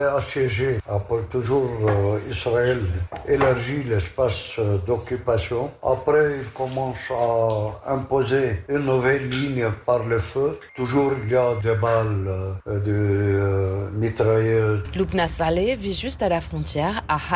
Assiégé. Après, toujours Israël élargit l'espace d'occupation. Après, il commence à imposer une nouvelle ligne par le feu. Toujours, il y a des balles de mitrailleuses. Loubna Saleh vit juste à la frontière, à